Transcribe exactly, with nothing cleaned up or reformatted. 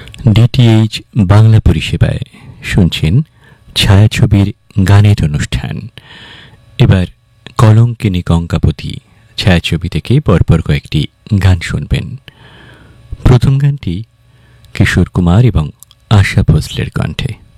DTH Bangla পরিষেবায় শুনছেন ছায়াছবির গানের অনুষ্ঠান। এবার কলঙ্কিনী কঙ্কাবতী ছায়াছবি থেকে পরপর কয়েকটি গান শুনবেন। প্রথম গানটি কিশোর কুমার এবং আশা ভোসলের কণ্ঠে।